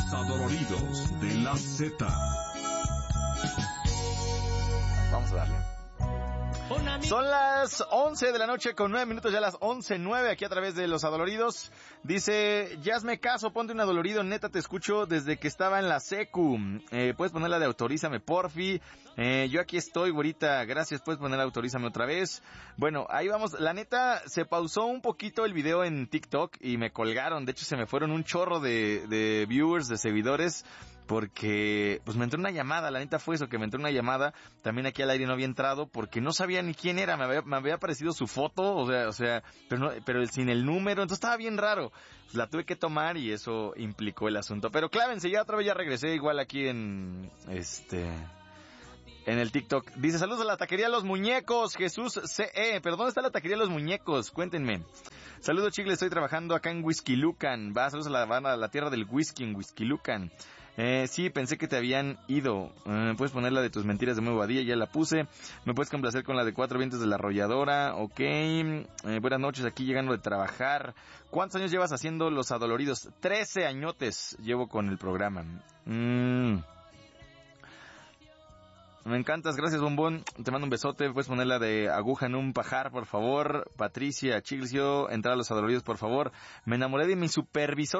Los adoloridos de la Z. Vamos a darle. Son las 11 de la noche con 9 minutos, ya las 11:09 aquí a través de Los Adoloridos. Dice, ya hazme caso, ponte un adolorido, neta te escucho desde que estaba en la secu. Puedes poner la de Autorízame, porfi. Yo aquí estoy, güerita, gracias, puedes poner Autorízame otra vez. Bueno, ahí vamos, la neta se pausó un poquito el video en TikTok y me colgaron, de hecho se me fueron un chorro de viewers, de seguidores, porque pues me entró una llamada, la neta fue eso, que me entró una llamada, también aquí al aire no había entrado, porque no sabía ni quién era, me había aparecido su foto, o sea, pero sin el número, entonces estaba bien raro, pues la tuve que tomar y eso implicó el asunto, pero clávense, ya otra vez ya regresé igual aquí en el TikTok. Dice, saludos a la taquería Los Muñecos, Jesús CE, pero ¿dónde está la taquería Los Muñecos? Cuéntenme. Saludos, chicles, estoy trabajando acá en Huixquilucan. Saludos a la tierra del whisky en Huixquilucan. Sí, pensé que te habían ido. Puedes poner la de tus mentiras de Muy Badía, ya la puse. Me puedes complacer con la de Cuatro Vientos de la Arrolladora. Ok. Buenas noches, aquí llegando de trabajar. ¿Cuántos años llevas haciendo Los Adoloridos? 13 añotes llevo con el programa. Me encantas, gracias bombón, te mando un besote, puedes poner la de Aguja en un pajar, por favor. Patricia, Chilcio, entrar a Los Adoloridos, por favor. Me enamoré de mi supervisor